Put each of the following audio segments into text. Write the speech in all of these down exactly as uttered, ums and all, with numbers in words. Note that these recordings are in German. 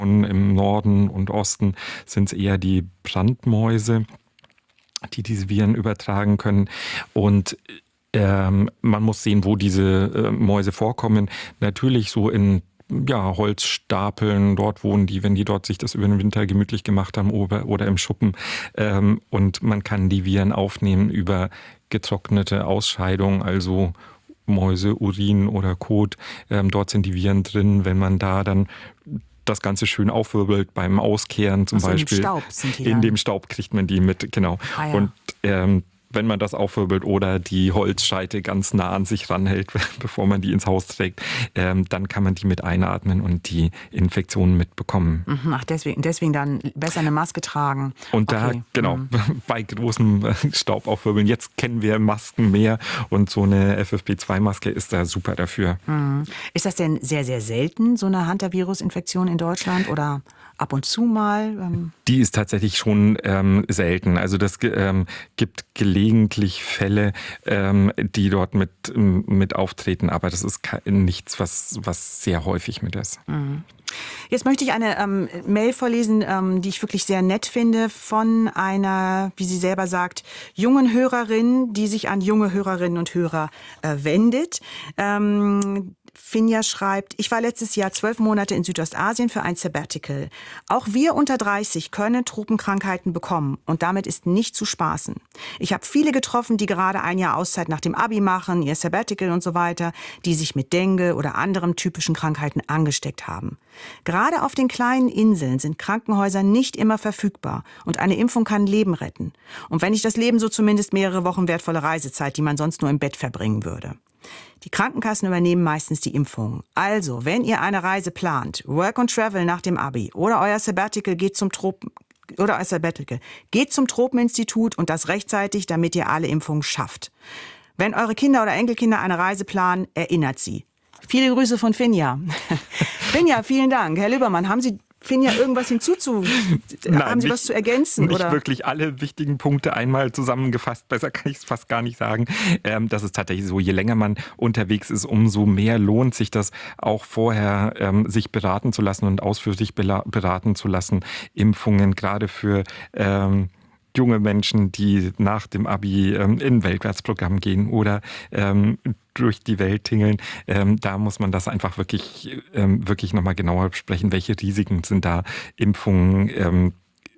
Und im Norden und Osten sind es eher die Brandmäuse, die diese Viren übertragen können. Und ähm, man muss sehen, wo diese äh, Mäuse vorkommen. Natürlich so in ja, Holzstapeln, dort wohnen die, wenn die dort sich das über den Winter gemütlich gemacht haben oder, oder im Schuppen. Ähm, und man kann die Viren aufnehmen über getrocknete Ausscheidung, also Mäuse, Urin oder Kot. Ähm, dort sind die Viren drin. Wenn man da dann das Ganze schön aufwirbelt beim Auskehren zum also Beispiel. In dem Staub sind die In dann. dem Staub kriegt man die mit, genau. Ah, ja. Und ähm, wenn man das aufwirbelt oder die Holzscheite ganz nah an sich ranhält, bevor man die ins Haus trägt, ähm, dann kann man die mit einatmen und die Infektionen mitbekommen. Mhm, ach, deswegen, deswegen dann besser eine Maske tragen. Und okay. da, genau, mhm. bei großem Staub aufwirbeln. Jetzt kennen wir Masken mehr und so eine F F P zwei Maske ist da super dafür. Mhm. Ist das denn sehr, sehr selten, so eine Hantavirus-Infektion in Deutschland oder ab und zu mal? Die ist tatsächlich schon ähm, selten. Also das ähm, gibt gelegentlich Fälle, ähm, die dort mit, mit auftreten, aber das ist nichts, was, was sehr häufig mit ist. Mhm. Jetzt möchte ich eine ähm, Mail vorlesen, ähm, die ich wirklich sehr nett finde, von einer, wie sie selber sagt, jungen Hörerin, die sich an junge Hörerinnen und Hörer äh, wendet. Ähm, Finja schreibt, ich war letztes Jahr zwölf Monate in Südostasien für ein Sabbatical. Auch wir unter dreißig können Tropenkrankheiten bekommen und damit ist nicht zu spaßen. Ich habe viele getroffen, die gerade ein Jahr Auszeit nach dem Abi machen, ihr Sabbatical und so weiter, die sich mit Dengue oder anderen typischen Krankheiten angesteckt haben. Gerade auf den kleinen Inseln sind Krankenhäuser nicht immer verfügbar und eine Impfung kann Leben retten. Und wenn nicht das Leben, so zumindest mehrere Wochen wertvolle Reisezeit, die man sonst nur im Bett verbringen würde. Die Krankenkassen übernehmen meistens die Impfungen. Also, wenn ihr eine Reise plant, Work and Travel nach dem Abi oder euer Sabbatical geht zum Tropen, oder euer Sabbatical, geht zum Tropeninstitut und das rechtzeitig, damit ihr alle Impfungen schafft. Wenn eure Kinder oder Enkelkinder eine Reise planen, erinnert sie. Viele Grüße von Finja. Finja, vielen Dank. Herr Lübbermann, haben Sie Finja irgendwas hinzuzu? Nein, haben Sie nicht, was zu ergänzen? Nicht oder? wirklich alle wichtigen Punkte einmal zusammengefasst. Besser kann ich es fast gar nicht sagen. Ähm, das ist tatsächlich so, je länger man unterwegs ist, umso mehr lohnt sich das auch vorher, ähm, sich beraten zu lassen und ausführlich beraten zu lassen. Impfungen gerade für ähm, junge Menschen, die nach dem Abi ähm, in ein Weltwärtsprogramm gehen oder ähm, durch die Welt tingeln. Ähm, da muss man das einfach wirklich, ähm, wirklich nochmal genauer besprechen. Welche Risiken sind da? Impfungen ähm,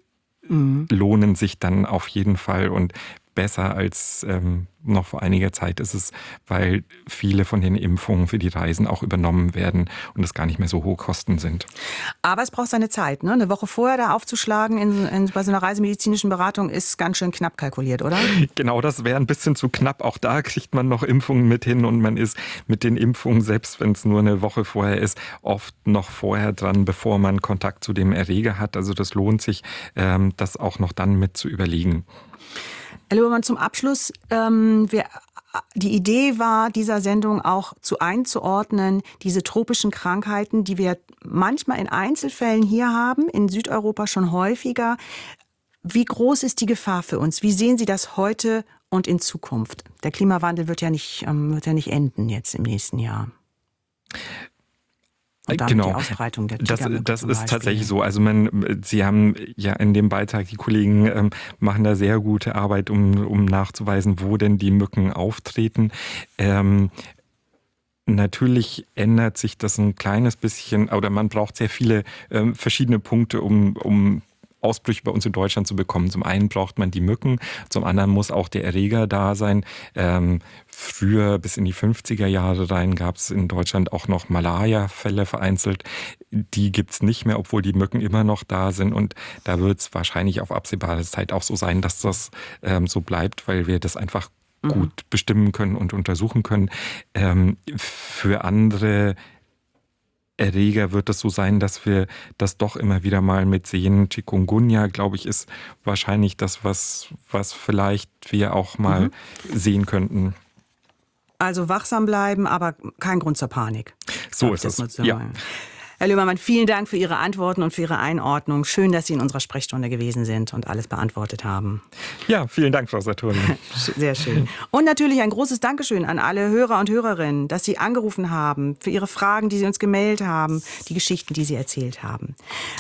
mhm. lohnen sich dann auf jeden Fall und besser als ähm, noch vor einiger Zeit ist es, weil viele von den Impfungen für die Reisen auch übernommen werden und es gar nicht mehr so hohe Kosten sind. Aber es braucht seine Zeit, ne? Eine Woche vorher da aufzuschlagen in, in, bei so einer reisemedizinischen Beratung ist ganz schön knapp kalkuliert, oder? Genau, das wäre ein bisschen zu knapp. Auch da kriegt man noch Impfungen mit hin und man ist mit den Impfungen, selbst wenn es nur eine Woche vorher ist, oft noch vorher dran, bevor man Kontakt zu dem Erreger hat. Also das lohnt sich, ähm, das auch noch dann mit zu überlegen. Herr Lübbermann, zum Abschluss, ähm, wir, die Idee war, dieser Sendung auch zu einzuordnen, diese tropischen Krankheiten, die wir manchmal in Einzelfällen hier haben, in Südeuropa schon häufiger. Wie groß ist die Gefahr für uns? Wie sehen Sie das heute und in Zukunft? Der Klimawandel wird ja nicht, ähm, wird ja nicht enden jetzt im nächsten Jahr. Und damit genau. die Ausbreitung der Das, das ist Beispiel. tatsächlich so. Also man, Sie haben ja in dem Beitrag, die Kollegen ähm, machen da sehr gute Arbeit, um, um nachzuweisen, wo denn die Mücken auftreten. Ähm, Natürlich ändert sich das ein kleines bisschen, oder man braucht sehr viele ähm, verschiedene Punkte, um, um Ausbrüche bei uns in Deutschland zu bekommen. Zum einen braucht man die Mücken, zum anderen muss auch der Erreger da sein. Ähm, früher, bis in die fünfziger Jahre rein, gab es in Deutschland auch noch Malaria-Fälle vereinzelt. Die gibt's nicht mehr, obwohl die Mücken immer noch da sind. Und da wird es wahrscheinlich auf absehbare Zeit auch so sein, dass das ähm, so bleibt, weil wir das einfach gut mhm. bestimmen können und untersuchen können. Ähm, für andere Erreger wird es so sein, dass wir das doch immer wieder mal mit sehen. Chikungunya, glaube ich, ist wahrscheinlich das, was, was vielleicht wir auch mal mhm. sehen könnten. Also wachsam bleiben, aber kein Grund zur Panik. So ist es, ja. Herr Lübbermann, vielen Dank für Ihre Antworten und für Ihre Einordnung. Schön, dass Sie in unserer Sprechstunde gewesen sind und alles beantwortet haben. Ja, vielen Dank, Frau Saturni. Sehr schön. Und natürlich ein großes Dankeschön an alle Hörer und Hörerinnen, dass Sie angerufen haben, für Ihre Fragen, die Sie uns gemailt haben, die Geschichten, die Sie erzählt haben.